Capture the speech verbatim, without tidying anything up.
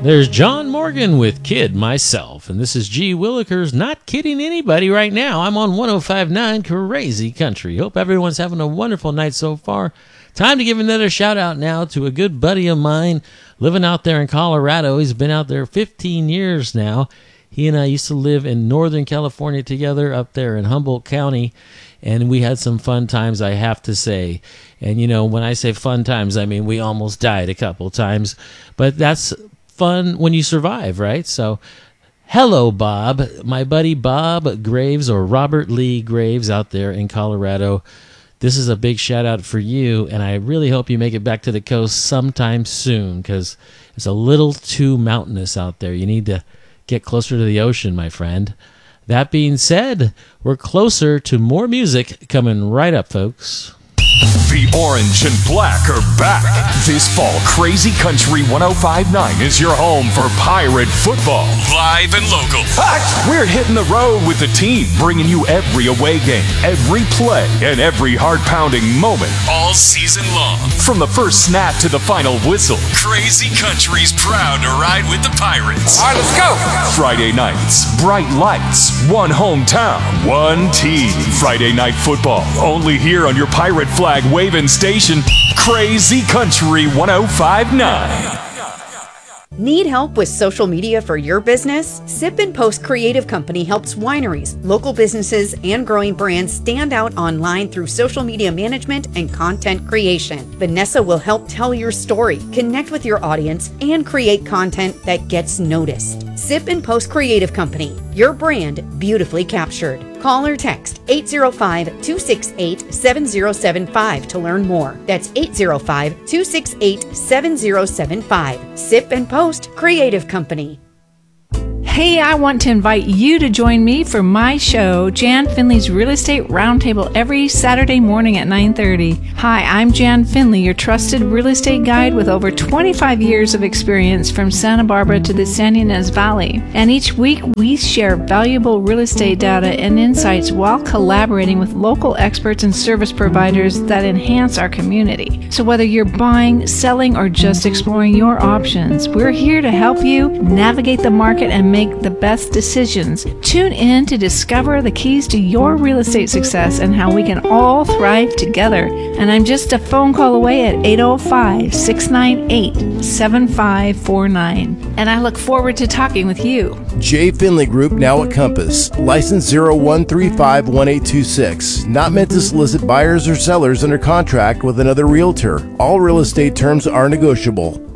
There's John Morgan with Kid Myself, and this is G. Willikers, not kidding anybody right now. I'm on one oh five point nine Crazy Country. Hope everyone's having a wonderful night so far. Time to give another shout out now to a good buddy of mine living out there in Colorado. He's been out there fifteen years now. He and I used to live in Northern California together up there in Humboldt County, and we had some fun times, I have to say. And, you know, when I say fun times, I mean we almost died a couple times, but that's fun when you survive, right? So, hello, Bob, my buddy Bob Graves, or Robert Lee Graves out there in Colorado. This is a big shout out for you, and I really hope you make it back to the coast sometime soon, because it's a little too mountainous out there. You need to get closer to the ocean, my friend. That being said, we're closer to more music coming right up, folks. The Orange and Black are back. This fall, Crazy Country one oh five point nine is your home for Pirate football. Live and local. We're hitting the road with the team, bringing you every away game, every play, and every heart-pounding moment. All season long. From the first snap to the final whistle, Crazy Country's proud to ride with the Pirates. All right, let's go. Friday nights, bright lights, one hometown, one team. Friday night football, only here on your Pirate flag waving station, Crazy Country one oh five point nine. Need help with social media for your business? Sip and Post Creative Company helps wineries, local businesses, and growing brands stand out online through social media management and content creation. Vanessa will help tell your story, connect with your audience, and create content that gets noticed. Sip and Post Creative Company, your brand beautifully captured. Call or text eight oh five, two six eight, seven oh seven five to learn more. That's eight oh five, two six eight, seven oh seven five. Sip and Post Creative Company. Hey, I want to invite you to join me for my show, Jan Finley's Real Estate Roundtable, every Saturday morning at nine thirty. Hi, I'm Jan Finley, your trusted real estate guide with over twenty-five years of experience from Santa Barbara to the San Ynez Valley. And each week, we share valuable real estate data and insights while collaborating with local experts and service providers that enhance our community. So whether you're buying, selling, or just exploring your options, we're here to help you navigate the market and make the best decisions. Tune in to discover the keys to your real estate success and how we can all thrive together. And I'm just a phone call away at eight oh five, six nine eight, seven five four nine. And I look forward to talking with you. J. Finley Group, now at Compass. License zero one three five one eight two six. Not meant to solicit buyers or sellers under contract with another realtor. All real estate terms are negotiable.